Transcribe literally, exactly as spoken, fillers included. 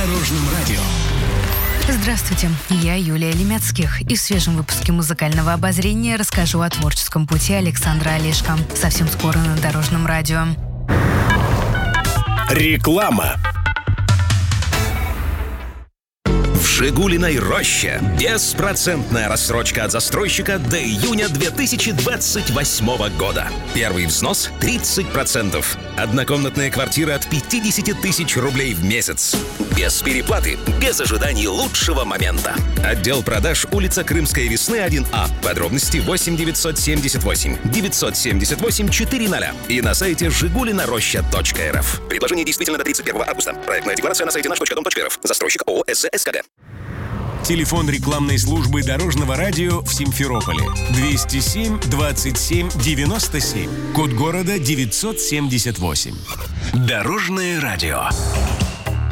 Дорожном радио. Здравствуйте, я Юлия Лемецких. И в свежем выпуске музыкального обозрения расскажу о творческом пути Александра Олешко. Совсем скоро на Дорожном радио. Реклама. В «Жигулиной роще» беспроцентная рассрочка от застройщика до июня две тысячи двадцать восьмого года. Первый взнос – тридцать процентов. Однокомнатная квартира от пятьдесят тысяч рублей в месяц. Без переплаты, без ожиданий лучшего момента. Отдел продаж, улица Крымская, Весны, один А. Подробности восемь девятьсот семьдесят восемь девятьсот семьдесят восемь четыреста. И на сайте жигулинароща точка эр эф. Предложение действительно до тридцать первого августа. Проектная декларация на сайте наш точка дом точка эр эф. Застройщик ООО СЗСКГ. Телефон рекламной службы Дорожного радио в Симферополе. двести семь двадцать семь девяносто семь. Код города девятьсот семьдесят восемь. Дорожное радио.